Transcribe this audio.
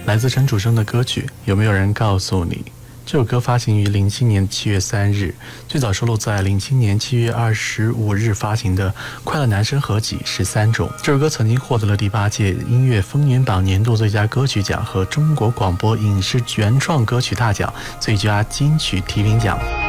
来自陈楚生的歌曲，有没有人告诉你？这首歌发行于07年7月3日，最早收录在07年7月25日发行的《快乐男声合集13种》。这首歌曾经获得了第8届音乐风云榜年度最佳歌曲奖和中国广播影视原创歌曲大奖最佳金曲提名奖。